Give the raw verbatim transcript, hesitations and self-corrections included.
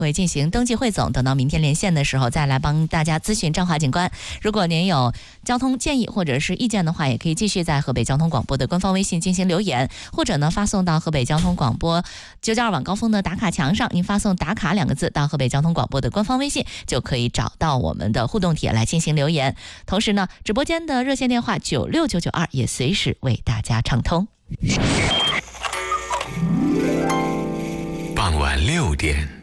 会进行登记汇总，等到明天连线的时候再来帮大家咨询张华警官。如果您有交通建议或者是意见的话，也可以继续在河北交通广播的官方微信进行留言，或者呢发送到河北交通广播九九二晚高峰的打卡墙上，您发送打卡两个字到河北交通广播的官方微信，就可以找到我们的互动帖来进行留言。同时呢，直播间的热线电话九六九九二也随时为大家畅通。 傍晚六点。